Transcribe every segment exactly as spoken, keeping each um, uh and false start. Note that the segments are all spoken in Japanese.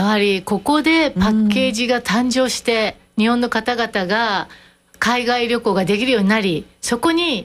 やはりここでパッケージが誕生して、うん、日本の方々が海外旅行ができるようになり、そこに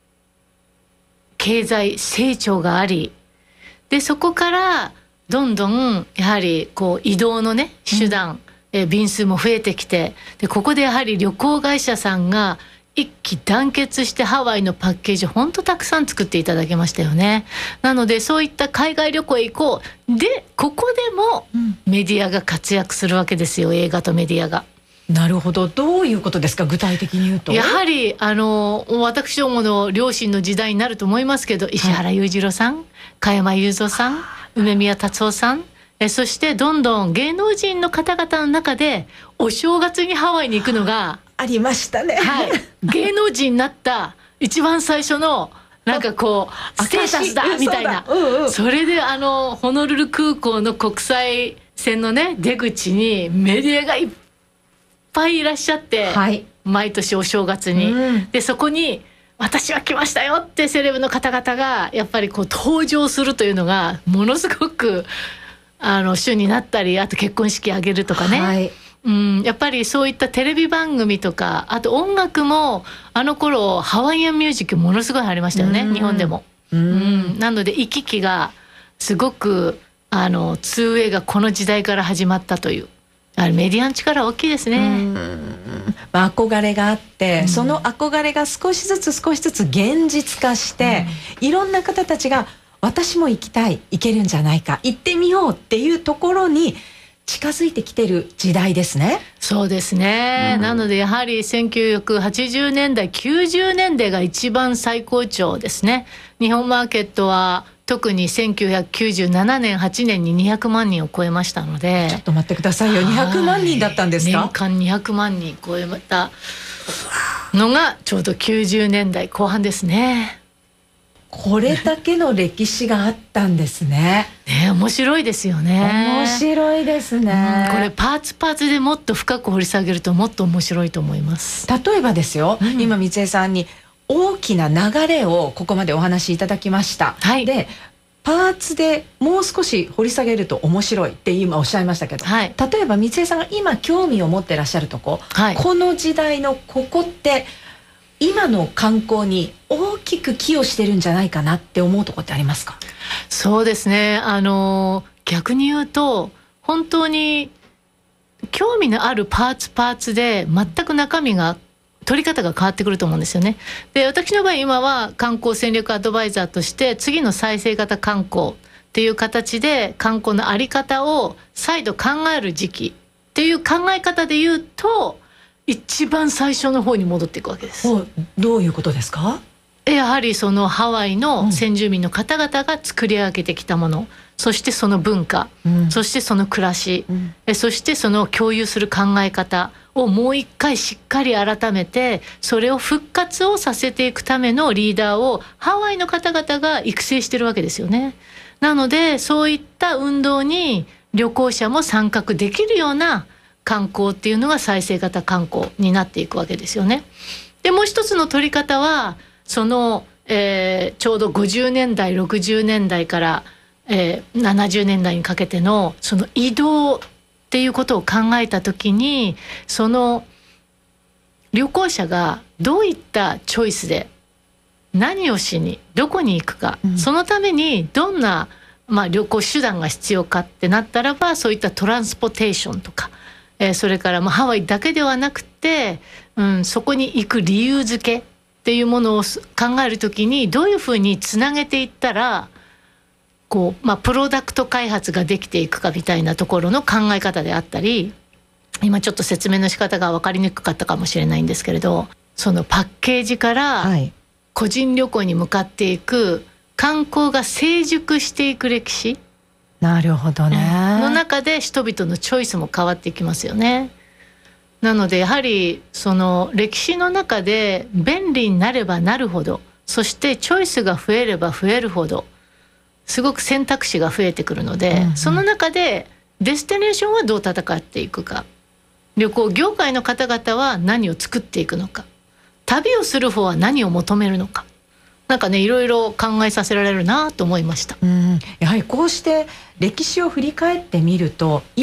経済成長があり、でそこからどんどんやはりこう移動のね手段、うん、え便数も増えてきて、でここでやはり旅行会社さんが一気団結してハワイのパッケージ本当たくさん作っていただきましたよね。なのでそういった海外旅行へ行こうで、ここでもメディアが活躍するわけですよ、映画とメディアが。 なるほど。どういうことですか、具体的に言うと。 やはりあの私どもの両親の時代になると思いますけど、石原裕次郎さん、はい、加山雄三さん、梅宮達夫さん、えそしてどんどん芸能人の方々の中でお正月にハワイに行くのがありましたね、 はい、芸能人になった一番最初のなんかこうステータスだみたいな、うんうん、それであのホノルル空港の国際線のね出口にメディアがいっぱいいらっしゃって、はい、毎年お正月に、うん、でそこに私は来ましたよってセレブの方々がやっぱりこう登場するというのがものすごくあの主になったり、あと結婚式挙げるとかね、はい、うん、やっぱりそういったテレビ番組とか、あと音楽もあの頃ハワイアンミュージックものすごいありましたよね、日本でも。うん、うん、なので行き来がすごくあのツーウェイがこの時代から始まったという、あれメディアの力大きいですね。うん、 まあ、憧れがあって、うん、その憧れが少しずつ少しずつ現実化して、うん、いろんな方たちが私も行きたい、行けるんじゃないか、行ってみようっていうところに近づいてきてる時代ですね。 そうですね、うん、なのでやはりせんきゅうひゃくはちじゅうねんだいきゅうじゅうねんだいが一番最高潮ですね。日本マーケットは特にせんきゅうひゃくきゅうじゅうななねんはちねんににひゃくまんにんを超えましたので。 ちょっと待ってくださいよ、にひゃくまんにんだったんですか。 年間にひゃくまんにん超えたのがちょうどきゅうじゅうねんだいこう半ですね。 これだけの歴史があったんですね。 ね、面白いですよね。 面白いですね、 うん、これパーツパーツでもっと深く掘り下げるともっと面白いと思います。 例えばですよ、うん、今三江さんに大きな流れをここまでお話しいただきました、はい、でパーツでもう少し掘り下げると面白いって今おっしゃいましたけど、はい、例えば三江さんが今興味を持ってらっしゃるとこ、はい、この時代のここって今の観光に大きく寄与してるんじゃないかなって思うところってありますか。 そうですね、あの逆に言うと本当に興味のあるパーツパーツで全く中身が取り方が変わってくると思うんですよね。で私の場合今は観光戦略アドバイザーとして次の再生型観光っていう形で観光の在り方を再度考える時期っていう考え方で言うと一番最初の方に戻っていくわけです。 どういうことですか。 やはりそのハワイの先住民の方々が作り上げてきたもの、うん、そしてその文化、うん、そしてその暮らし、うん、えそしてその共有する考え方をもう一回しっかり改めてそれを復活をさせていくためのリーダーをハワイの方々が育成してるわけですよね。なのでそういった運動に旅行者も参画できるような観光っていうのが再生型観光になっていくわけですよね。でもう一つの取り方はその、えー、ちょうどごじゅうねんだいろくじゅうねんだいから、えー、ななじゅうねんだいにかけてのその移動っていうことを考えた時に、その旅行者がどういったチョイスで何をしにどこに行くか、うん、そのためにどんな、まあ、旅行手段が必要かってなったらば、そういったトランスポテーションとか、えー、それからまあハワイだけではなくて、うん、そこに行く理由付けっていうものを考えるときにどういうふうにつなげていったらこう、まあ、プロダクト開発ができていくかみたいなところの考え方であったり、今ちょっと説明の仕方が分かりにくかったかもしれないんですけれど、そのパッケージから個人旅行に向かっていく観光が成熟していく歴史、 なるほどね、 の中で人々のチョイスも変わっていきますよね。なのでやはりその歴史の中で便利になればなるほど、そしてチョイスが増えれば増えるほどすごく選択肢が増えてくるので、うんうん、その中でデスティネーションはどう戦っていくか、旅行業界の方々は何を作っていくのか、旅をする方は何を求めるのか、なんかねいろいろ考えさせられるなと思いました。 うん、やはりこうして歴史を振り返ってみると